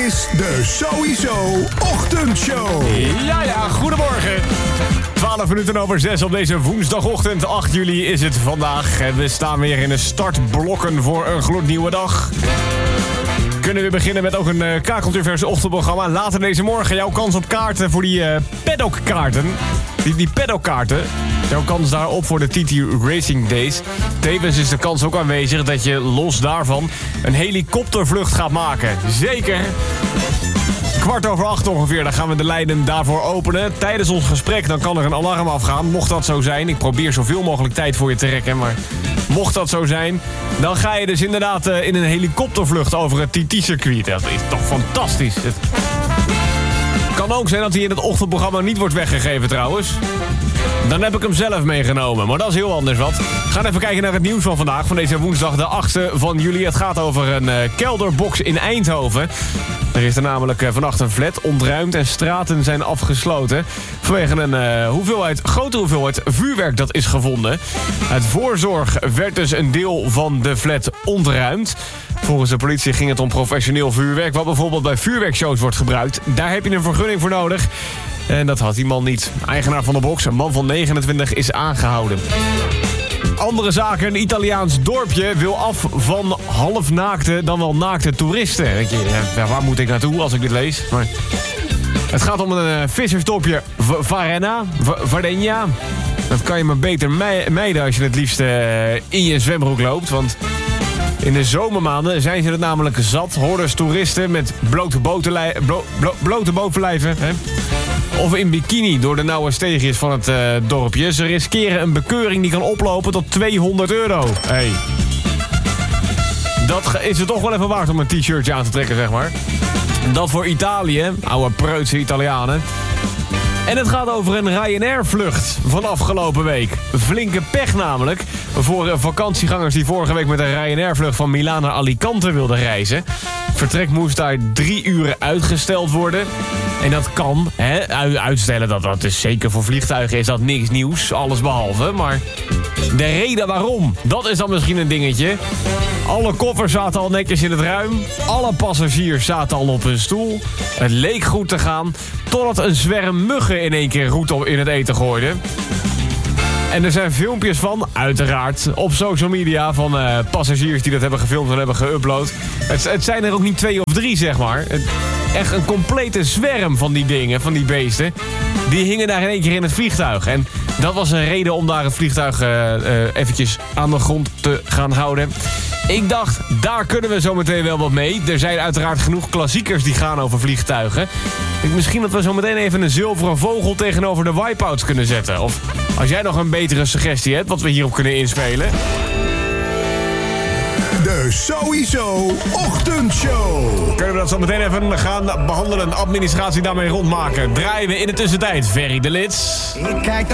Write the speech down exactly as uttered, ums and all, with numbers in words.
is de Sowieso Ochtendshow. Ja, ja, goedemorgen. twaalf minuten over zes op deze woensdagochtend. acht juli is het vandaag. En we staan weer in de startblokken voor een gloednieuwe dag. Kunnen we beginnen met ook een uh, K-cultuurverse ochtendprogramma. Later deze morgen jouw kans op kaarten voor die uh, paddockkaarten. Die, die paddockkaarten. Jouw kans daarop voor de T T Racing Days. Tevens is de kans ook aanwezig dat je los daarvan een helikoptervlucht gaat maken. Zeker. Kwart over acht ongeveer, dan gaan we de lijnen daarvoor openen. Tijdens ons gesprek dan kan er een alarm afgaan. Mocht dat zo zijn, ik probeer zoveel mogelijk tijd voor je te rekken, maar mocht dat zo zijn, dan ga je dus inderdaad uh, in een helikoptervlucht over het T T-circuit. Dat is toch fantastisch. Het kan ook zijn dat hij in het ochtendprogramma niet wordt weggegeven trouwens. Dan heb ik hem zelf meegenomen, maar dat is heel anders wat. We gaan even kijken naar het nieuws van vandaag, van deze woensdag de achtste van juli. Het gaat over een uh, kelderbox in Eindhoven. Er is er namelijk uh, vannacht een flat ontruimd en straten zijn afgesloten. Vanwege een uh, hoeveelheid, grote hoeveelheid vuurwerk dat is gevonden. Uit voorzorg werd dus een deel van de flat ontruimd. Volgens de politie ging het om professioneel vuurwerk, wat bijvoorbeeld bij vuurwerkshows wordt gebruikt. Daar heb je een vergunning voor nodig. En dat had die man niet. Eigenaar van de box, een man van negenentwintig, is aangehouden. Andere zaken, een Italiaans dorpje wil af van halfnaakte, dan wel naakte toeristen. Denk je, ja, waar moet ik naartoe als ik dit lees? Maar het gaat om een uh, vissersdorpje v- Varenna, v- Vardenja. Dat kan je maar beter me- mijden als je het liefst uh, in je zwembroek loopt, want in de zomermaanden zijn ze het namelijk zat. Hordes toeristen met blote, botenlij- blo- blo- blote bovenlijven, hè? Of in bikini door de nauwe steegjes van het uh, dorpje. Ze riskeren een bekeuring die kan oplopen tot tweehonderd euro. Hey. Dat is het toch wel even waard om een t-shirtje aan te trekken, zeg maar. Dat voor Italië. Oude preutse Italianen. En het gaat over een Ryanair-vlucht van afgelopen week. Flinke pech namelijk voor vakantiegangers die vorige week met een Ryanair-vlucht van Milaan naar Alicante wilden reizen. Vertrek moest daar drie uren uitgesteld worden. En dat kan, hè, uitstellen, dat, dat is zeker voor vliegtuigen is dat niks nieuws, alles behalve. Maar de reden waarom, dat is dan misschien een dingetje. Alle koffers zaten al netjes in het ruim. Alle passagiers zaten al op hun stoel. Het leek goed te gaan, totdat een zwerm muggen in één keer roet in het eten gooide. En er zijn filmpjes van, uiteraard, op social media van uh, passagiers die dat hebben gefilmd en hebben geüpload. Het, het zijn er ook niet twee of drie, zeg maar. Het, echt een complete zwerm van die dingen, van die beesten. Die hingen daar in één keer in het vliegtuig. En dat was een reden om daar het vliegtuig uh, uh, eventjes aan de grond te gaan houden. Ik dacht, daar kunnen we zo meteen wel wat mee. Er zijn uiteraard genoeg klassiekers die gaan over vliegtuigen. Ik denk misschien dat we zo meteen even een zilveren vogel tegenover de wipeouts kunnen zetten. Of als jij nog een betere suggestie hebt, wat we hierop kunnen inspelen. De Sowieso Ochtendshow. Kunnen we dat zo meteen even gaan behandelen, administratie daarmee rondmaken. Draaien we in de tussentijd Ferry de Lits. Ik kijk